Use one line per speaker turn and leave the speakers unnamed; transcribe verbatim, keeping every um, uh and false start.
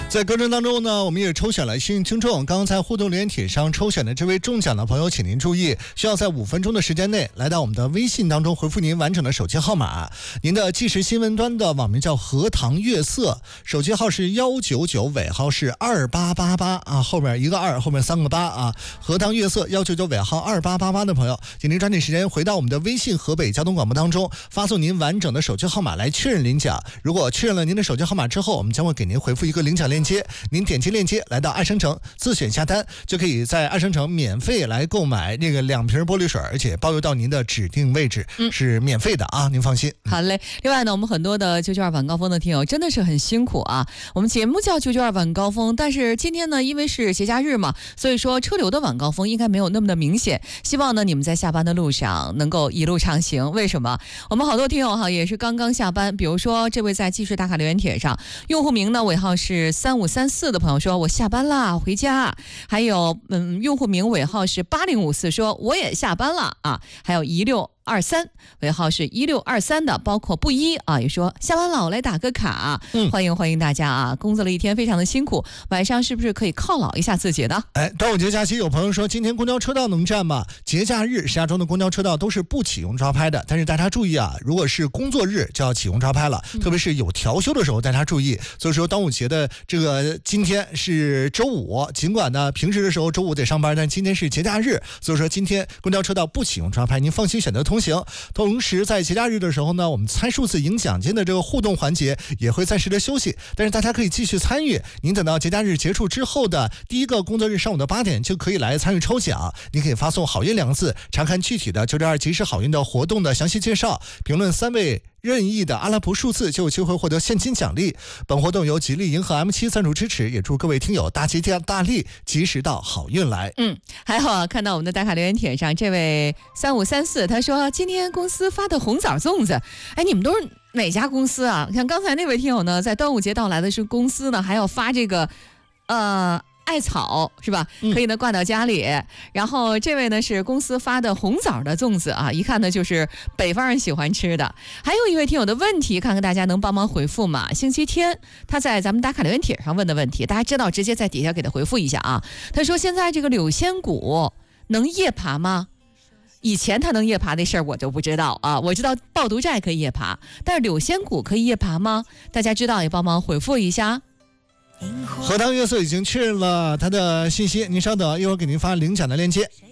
在过程当中呢，我们也抽选了幸运听众。刚刚在互动留言帖上抽选的这位中奖的朋友，请您注意，需要在五分钟的时间内来到我们的微信当中回复您完整的手机号码。您的即时新闻端的网名叫荷塘月色，手机号是幺九九，尾号是二八八八啊，后面一个二，后面三个八啊。荷塘月色幺九九尾号二八八八的朋友，请您抓紧时间回到我们的微信河北交通广播当中，发送您完整的手机号码来确认领奖。如果确认了您的手机号码之后，我们将会给您回复一个领奖链接，您点击链接来到爱生城自选下单，就可以在爱生城免费来购买那个两瓶玻璃水，而且包邮到您的指定位置，嗯、是免费的啊，您放心。
好嘞。另外呢，我们很多的九九二晚高峰的听友真的是很辛苦啊。我们节目叫九九二晚高峰，但是今天呢，因为是节假日嘛，所以说车流的晚高峰应该没有那么的明显。希望呢，你们在下班的路上能够一路畅行。为什么？我们好多听友哈也是刚刚下班，比如说这位在计时打卡留言帖上，用户名呢尾号是三五三四的朋友说，我下班啦，回家。还有嗯，用户名尾号是八零五四说，我也下班了啊。还有一六二三尾号是一六二三的，包括布衣啊，也说下班了，我来打个卡。嗯，欢迎欢迎大家啊！工作了一天，非常的辛苦，晚上是不是可以犒劳一下自己呢？
哎，端午节假期有朋友说，今天公交车道能占吗？节假日石家庄的公交车道都是不启用抓拍的，但是大家注意啊，如果是工作日就要启用抓拍了，嗯、特别是有调休的时候，大家注意。所以说端午节的这个今天是周五，尽管呢平时的时候周五得上班，但今天是节假日，所以说今天公交车道不启用抓拍，您放心选择通行。同时在节假日的时候呢，我们猜数字赢奖金的这个互动环节也会暂时的休息，但是大家可以继续参与。您等到节假日结束之后的第一个工作日上午的八点就可以来参与抽奖。您可以发送好运两个字，查看具体的九九二即时好运的活动的详细介绍，评论三位任意的阿拉伯数字就有机会获得现金奖励。本活动由吉利银河 M 七 赞助支持，也祝各位听友大吉大利，及时到好运来。
嗯，还好啊，看到我们的打卡留言帖上，这位三五三四他说，今天公司发的红枣粽子，哎，你们都是哪家公司啊？像刚才那位听友呢，在端午节到来的是公司呢，还要发这个，呃。艾草是吧？可以呢挂到家里。嗯、然后这位呢是公司发的红枣的粽子啊，一看呢就是北方人喜欢吃的。还有一位听友的问题，看看大家能帮忙回复吗？星期天他在咱们打卡留言帖上问的问题，大家知道直接在底下给他回复一下啊。他说现在这个柳仙谷能夜爬吗？以前他能夜爬那事儿我就不知道啊，我知道抱犊寨可以夜爬，但是柳仙谷可以夜爬吗？大家知道也帮忙回复一下。
荷塘月色已经确认了他的信息，您稍等，一会儿给您发领奖的链接。